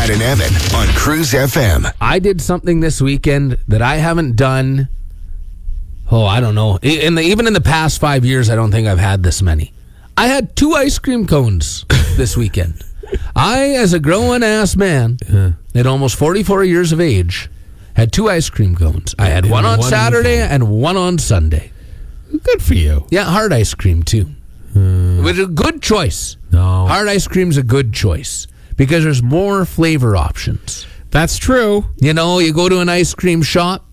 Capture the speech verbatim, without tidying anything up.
Brad and Evan on Cruise F M. I did something this weekend that I haven't done. Oh, I don't know. In the, even in the past five years, I don't think I've had this many. I had two ice cream cones this weekend. I, as a grown-ass man, yeah. at almost forty-four years of age, had two ice cream cones. I had one on one Saturday weekend. and one on Sunday. Good for you. Yeah, hard ice cream, too. Uh, It was a good choice. No. Hard ice cream's a good choice because there's more flavor options. That's true. You know, you go to an ice cream shop,